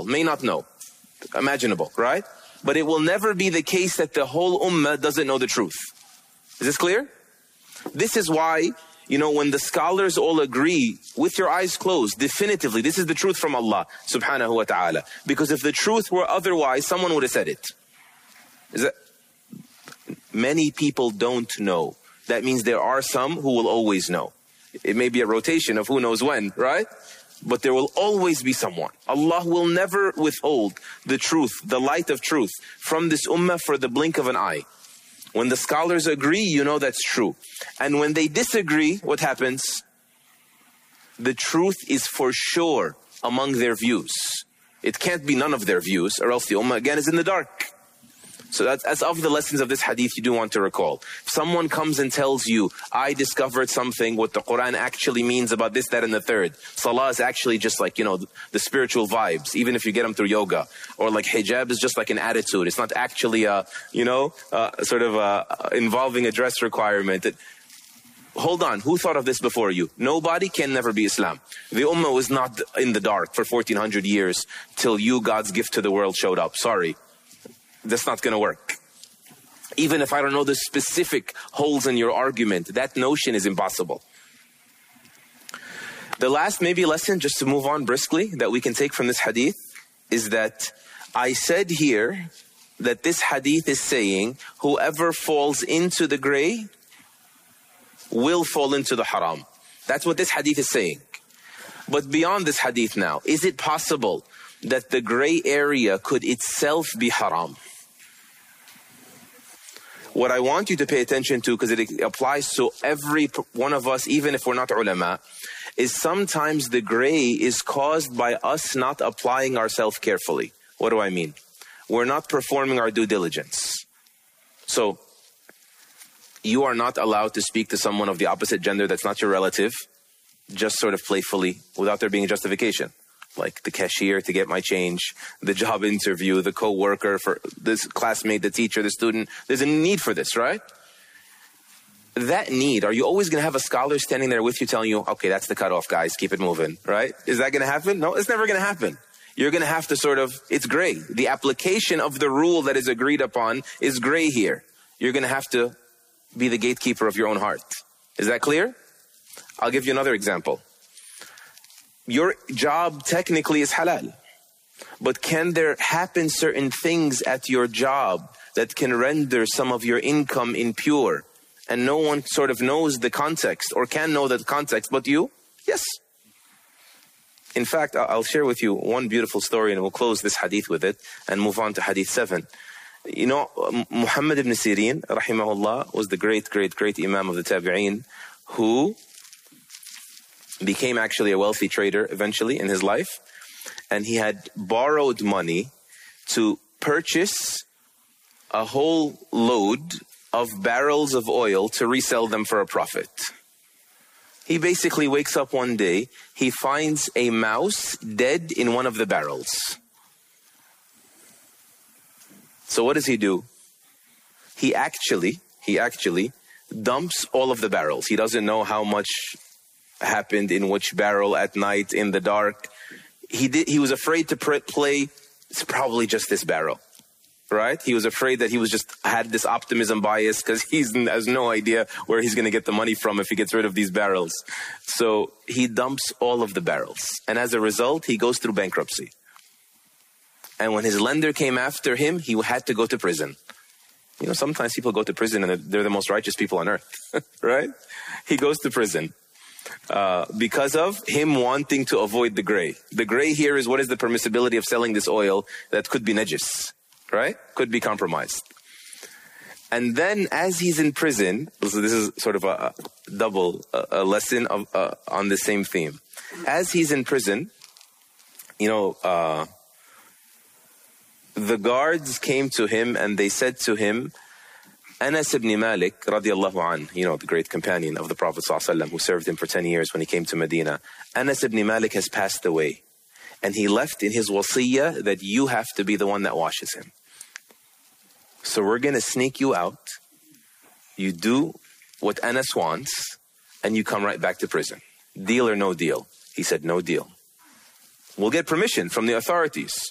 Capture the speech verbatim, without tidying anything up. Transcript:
may not know. Imaginable, right? But it will never be the case that the whole ummah doesn't know the truth. Is this clear? This is why, you know, when the scholars all agree, with your eyes closed, definitively, this is the truth from Allah subhanahu wa ta'ala. Because if the truth were otherwise, someone would have said it. Is that? Many people don't know. That means there are some who will always know. It may be a rotation of who knows when, right? But there will always be someone. Allah will never withhold the truth, the light of truth from this ummah for the blink of an eye. When the scholars agree, you know that's true. And when they disagree, what happens? The truth is for sure among their views. It can't be none of their views, or else the ummah again is in the dark. So that's, that's of the lessons of this hadith you do want to recall. If someone comes and tells you, I discovered something, what the Quran actually means about this, that, and the third. Salah is actually just like, you know, the, the spiritual vibes, even if you get them through yoga. Or like hijab is just like an attitude. It's not actually a, you know, uh, sort of a, involving a dress requirement. It, hold on, who thought of this before you? Nobody, can never be Islam. The ummah was not in the dark for fourteen hundred years till you, God's gift to the world, showed up. Sorry. That's not going to work. Even if I don't know the specific holes in your argument, that notion is impossible. The last maybe lesson, just to move on briskly, that we can take from this hadith is that I said here that this hadith is saying whoever falls into the gray will fall into the haram. That's what this hadith is saying. But beyond this hadith now, is it possible that the gray area could itself be haram? What I want you to pay attention to, because it applies to every one of us, even if we're not ulama, is sometimes the gray is caused by us not applying ourselves carefully. What do I mean? We're not performing our due diligence. So, you are not allowed to speak to someone of the opposite gender that's not your relative, just sort of playfully, without there being a justification. Like the cashier to get my change, the job interview, the co-worker, for this classmate, the teacher, the student. There's a need for this, right? That need, are you always going to have a scholar standing there with you telling you, okay, that's the cutoff, guys, keep it moving, right? Is that going to happen? No, it's never going to happen. You're going to have to sort of, it's gray. The application of the rule that is agreed upon is gray here. You're going to have to be the gatekeeper of your own heart. Is that clear? I'll give you another example. Your job technically is halal, but can there happen certain things at your job that can render some of your income impure, and no one sort of knows the context or can know the context but you? Yes. In fact, I'll share with you one beautiful story, and we'll close this hadith with it and move on to hadith seven. You know, Muhammad ibn Sirin, rahimahullah, was the great, great, great imam of the tabi'een who became actually a wealthy trader eventually in his life. And he had borrowed money to purchase a whole load of barrels of oil to resell them for a profit. He basically wakes up one day, he finds a mouse dead in one of the barrels. So what does he do? He actually, he actually dumps all of the barrels. He doesn't know how much happened in which barrel at night in the dark. He did. He was afraid to pr- play. It's probably just this barrel, right? He was afraid that he was just had this optimism bias because he has no idea where he's going to get the money from if he gets rid of these barrels. So he dumps all of the barrels, and as a result, he goes through bankruptcy. And when his lender came after him, he had to go to prison. You know, sometimes people go to prison and they're, they're the most righteous people on earth, right? He goes to prison. Uh, because of him wanting to avoid the gray. The gray here is what is the permissibility of selling this oil that could be najis, right? Could be compromised. And then as he's in prison, so this is sort of a, a double a, a lesson of, uh, on the same theme. As he's in prison, you know, uh, the guards came to him and they said to him, Anas ibn Malik, radiallahu an, you know, the great companion of the Prophet ﷺ, who served him for ten years when he came to Medina. Anas ibn Malik has passed away. And he left in his wasiyah that you have to be the one that washes him. So we're going to sneak you out. You do what Anas wants, and you come right back to prison. Deal or no deal? He said, no deal. We'll get permission from the authorities.